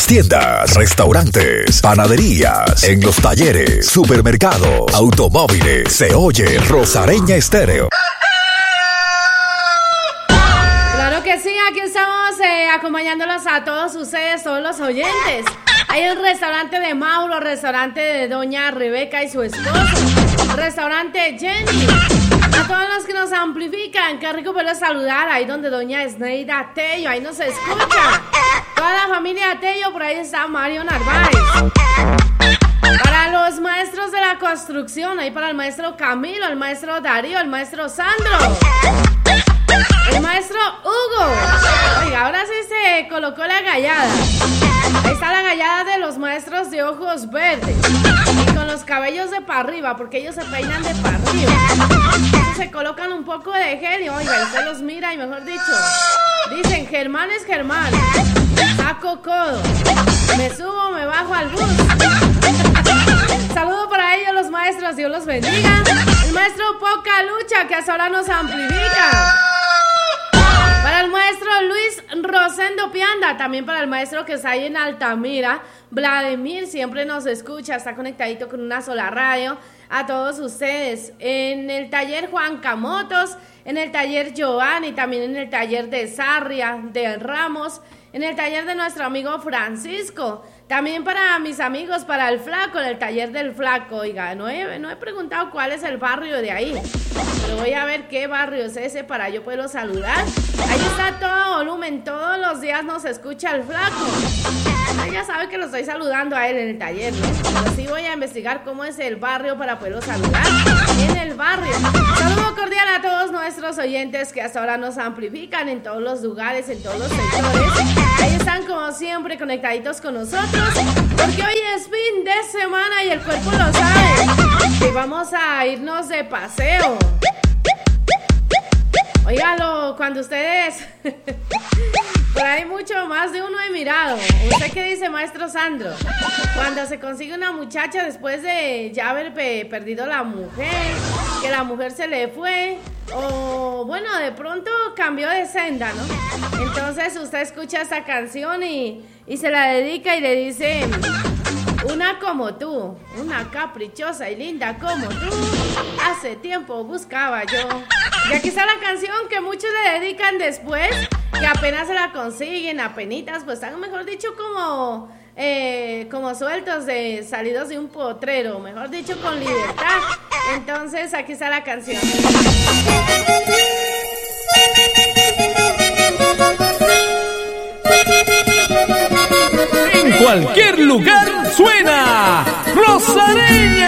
tiendas, restaurantes, panaderías, en los talleres, supermercados, automóviles. Se oye Rosareña Estéreo. Claro que sí, aquí estamos acompañándolos a todos ustedes, todos los oyentes. Hay el restaurante de Mauro, restaurante de doña Rebeca y su esposo, restaurante Jenny. A todos los que nos amplifican, qué rico poderlos saludar. Ahí donde doña Esneida Tello, ahí nos escucha. Toda la familia Tello, por ahí está Mario Narváez. Para los maestros de la construcción, ahí para el maestro Camilo, el maestro Darío, el maestro Sandro, el maestro Hugo. Oiga, ahora sí se colocó la gallada. Ahí está la gallada de los maestros de ojos verdes y con los cabellos de para arriba, porque ellos se peinan de para arriba. Entonces se colocan un poco de gel y oiga, usted los mira y mejor dicho, dicen Germán es Germán, saco codo, me subo, me bajo al bus. Saludo para ellos los maestros, Dios los bendiga. El maestro Poca Lucha, que hasta ahora nos amplifica. Para el maestro Luis Rosendo Pianda, también para el maestro que está ahí en Altamira, Vladimir, siempre nos escucha, está conectadito con una sola radio. A todos ustedes, en el taller Juan Camotos, en el taller Giovanni, también en el taller de Sarria, de Ramos, en el taller de nuestro amigo Francisco, también para mis amigos, para el Flaco, en el taller del Flaco. Oiga, no he preguntado cuál es el barrio de ahí, pero voy a ver qué barrio es ese para yo poderlo saludar. Ahí está todo volumen, todos los días nos escucha el Flaco. Ya sabe que lo estoy saludando a él en el taller, ¿no? Pero sí voy a investigar cómo es el barrio para poderlo saludar en el barrio. Saludo cordial a todos nuestros oyentes que hasta ahora nos amplifican en todos los lugares, en todos los sectores. Ahí están como siempre conectaditos con nosotros, porque hoy es fin de semana y el cuerpo lo sabe. Y vamos a irnos de paseo. Óigalo, cuando ustedes... Por ahí mucho más de uno he mirado. ¿Usted qué dice, maestro Sandro? Cuando se consigue una muchacha después de ya haber perdido la mujer, que la mujer se le fue, o bueno, de pronto cambió de senda, ¿no? Entonces usted escucha esta canción y se la dedica y le dice: una como tú, una caprichosa y linda como tú, hace tiempo buscaba yo. Y aquí está la canción que muchos le dedican después, que apenas se la consiguen, apenitas, pues están, mejor dicho, como sueltos, salidos de un potrero, mejor dicho, con libertad. Entonces aquí está la canción. En cualquier lugar suena Rosareña.